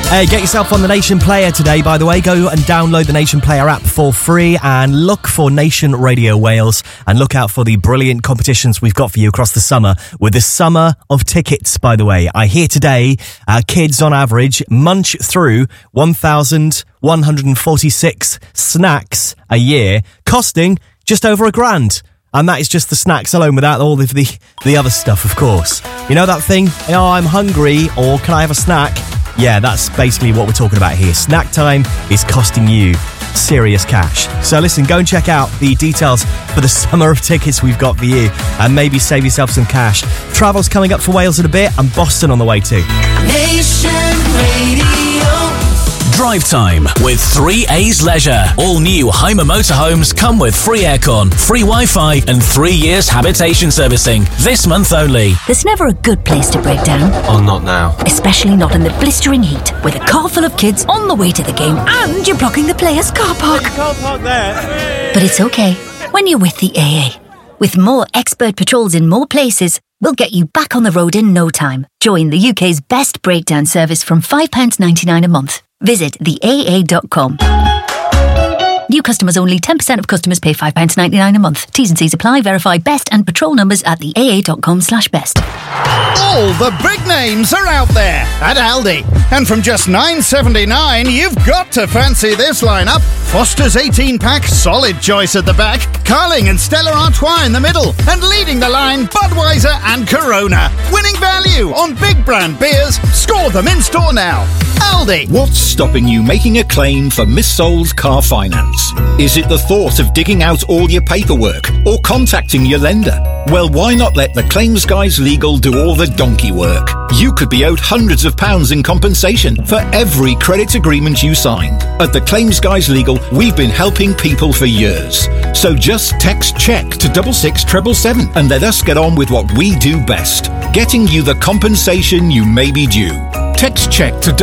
Hey, get yourself on the Nation Player today, by the way. Go and download the Nation Player app for free and look for Nation Radio Wales and look out for the brilliant competitions we've got for you across the summer with the Summer of Tickets, by the way. I hear today kids on average munch through 1,146 snacks a year, costing just over £1,000. And that is just the snacks alone, without all of the other stuff, of course. You know that thing? Oh, I'm hungry, or can I have a snack? Yeah, that's basically what we're talking about here. Snack time is costing you serious cash. So listen, go and check out the details for the Summer of Tickets we've got for you and maybe save yourself some cash. Travel's coming up for Wales in a bit and Boston on the way too. Nation Radio. Drive time with 3A's Leisure. All new Hymer motorhomes come with free aircon, free Wi-Fi and 3 years habitation servicing. This month only. There's never a good place to break down. Oh, not now. Especially not in the blistering heat, with a car full of kids on the way to the game and you're blocking the players' car park. You can't park there. But it's okay when you're with the AA. With more expert patrols in more places, we'll get you back on the road in no time. Join the UK's best breakdown service from £5.99 a month. Visit theaa.com. New customers only. 10% of customers pay £5.99 a month. T's and C's apply. Verify best and patrol numbers at theaa.com/best. All the big names are out there at Aldi. And from just $9.79, you've got to fancy this lineup. Foster's 18-pack, solid choice at the back. Carling and Stella Artois in the middle. And leading the line, Budweiser and Corona. Winning value on big brand beers. Score them in store now. Aldi. What's stopping you making a claim for missold car finance? Is it the thought of digging out all your paperwork or contacting your lender? Well, why not let the Claims Guys Legal do all the donkey work? You could be owed hundreds of pounds in compensation for every credit agreement you signed. At the Claims Guys Legal, we've been helping people for years. So just text CHECK to 66777 and let us get on with what we do best, getting you the compensation you may be due. Text CHECK to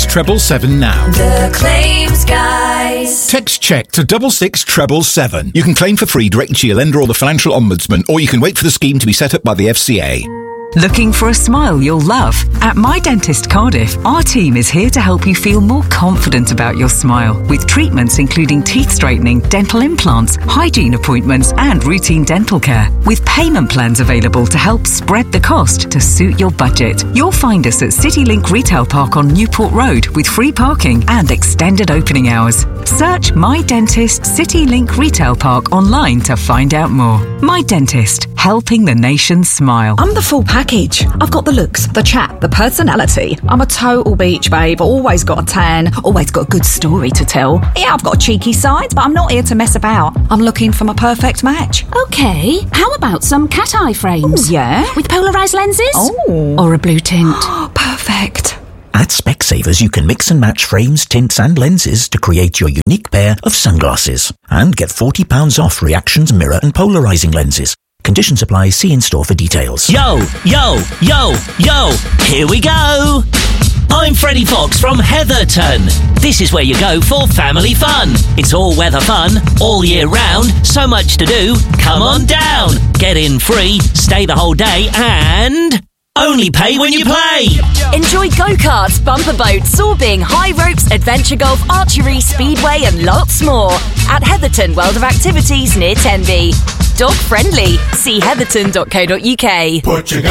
66777 now. The Claims Guys. Text CHECK to 66777. You can claim for free directly to your lender or the Financial Ombudsman, or you can wait for the scheme to be set up by the FCA. Looking for a smile you'll love? At My Dentist Cardiff, our team is here to help you feel more confident about your smile with treatments including teeth straightening, dental implants, hygiene appointments and routine dental care. With payment plans available to help spread the cost to suit your budget. You'll find us at CityLink Retail Park on Newport Road with free parking and extended opening hours. Search My Dentist CityLink Retail Park online to find out more. My Dentist, helping the nation smile. I'm the full package. I've got the looks, the chat, the personality. I'm a total beach babe, always got a tan, always got a good story to tell. Yeah, I've got a cheeky side, but I'm not here to mess about. I'm looking for my perfect match. Okay, how about some cat eye frames? Ooh, yeah? With polarised lenses? Oh. Or a blue tint? Perfect. At Specsavers, you can mix and match frames, tints and lenses to create your unique pair of sunglasses. And get £40 off Reactions mirror and polarising lenses. Conditions apply. See in-store for details. Yo, yo, yo, yo, here we go. I'm Freddie Fox from Heatherton. This is where you go for family fun. It's all weather fun, all year round, so much to do. Come on down. Get in free, stay the whole day and only pay when you play. Enjoy go-karts, bumper boats, sorbing, high ropes, adventure golf, archery, speedway and lots more at Heatherton World of Activities near Tenby. Dog friendly. See heatherton.co.uk.